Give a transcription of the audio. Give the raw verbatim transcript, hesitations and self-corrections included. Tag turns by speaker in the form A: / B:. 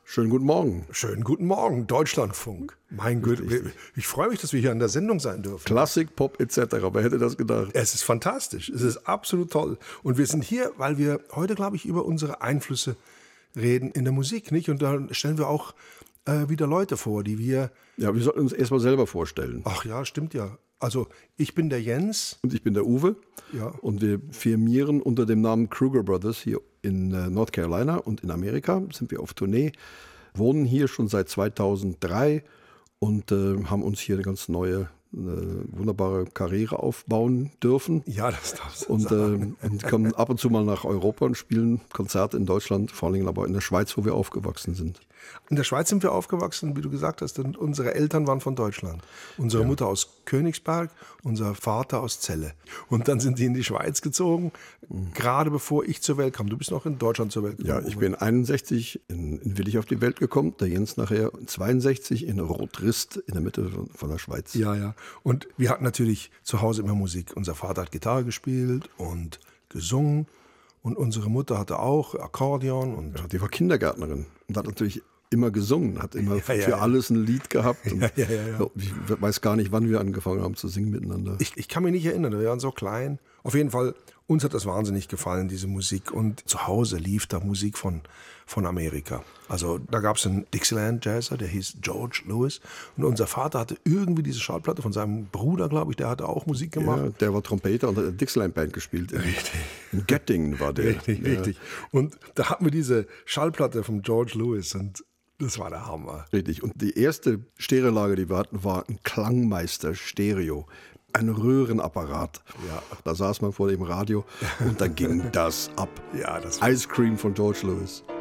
A: Schönen guten Morgen.
B: Schönen guten Morgen, Deutschlandfunk. Mein Gott, ich freue mich, dass wir hier an der Sendung sein dürfen.
A: Klassik, Pop et cetera. Wer hätte das gedacht?
B: Es ist fantastisch, es ist absolut toll. Und wir sind hier, weil wir heute, glaube ich, über unsere Einflüsse reden in der Musik, nicht? Und da stellen wir auch äh, wieder Leute vor, die wir...
A: Ja, wir sollten uns erstmal selber vorstellen.
B: Ach ja, stimmt ja. Also, ich bin der Jens.
A: Und ich bin der Uwe.
B: Ja.
A: Und wir firmieren unter dem Namen Kruger Brothers hier in äh, North Carolina und in Amerika. Sind wir auf Tournee, wohnen hier schon seit zweitausenddrei und äh, haben uns hier eine ganz neue, eine wunderbare Karriere aufbauen dürfen.
B: Ja, das darfst du
A: und,
B: sagen.
A: Äh, und kommen ab und zu mal nach Europa und spielen Konzerte in Deutschland, vor allem aber in der Schweiz, wo wir aufgewachsen sind.
B: In der Schweiz sind wir aufgewachsen, wie du gesagt hast, und unsere Eltern waren von Deutschland. Unsere ja. Mutter aus Königsberg, unser Vater aus Celle. Und dann sind die in die Schweiz gezogen, mhm. gerade bevor ich zur Welt kam. Du bist noch in Deutschland zur Welt gekommen.
A: Ja, ich bin einundsechzig in, in Willich auf die Welt gekommen, der Jens nachher zweiundsechzig in Rotrist in der Mitte von, von der Schweiz.
B: Ja, ja. Und wir hatten natürlich zu Hause immer Musik. Unser Vater hat Gitarre gespielt und gesungen. Und unsere Mutter hatte auch Akkordeon. Und
A: ja, die war Kindergärtnerin und hat natürlich immer gesungen, hat immer
B: ja,
A: für
B: ja, ja.
A: alles ein Lied gehabt. Und
B: ja, ja, ja, ja.
A: Ich weiß gar nicht, wann wir angefangen haben zu singen miteinander.
B: Ich, ich kann mich nicht erinnern, wir waren so klein. Auf jeden Fall, uns hat das wahnsinnig gefallen, diese Musik. Und zu Hause lief da Musik von, von Amerika. Also da gab es einen Dixieland-Jazzer, der hieß George Lewis. Und unser Vater hatte irgendwie diese Schallplatte von seinem Bruder, glaube ich, der hatte auch Musik gemacht.
A: Ja, der war Trompeter und hat eine Dixieland-Band gespielt. In,
B: richtig.
A: In Göttingen war der.
B: Richtig,
A: ja.
B: richtig. Und da hatten wir diese Schallplatte von George Lewis und das war der Hammer.
A: Richtig. Und die erste Stereolage, die wir hatten, war ein Klangmeister Stereo. Ein Röhrenapparat.
B: Ja.
A: Da saß man vor dem Radio und dann ging das ab.
B: Ja, das
A: Ice Cream von George Lewis.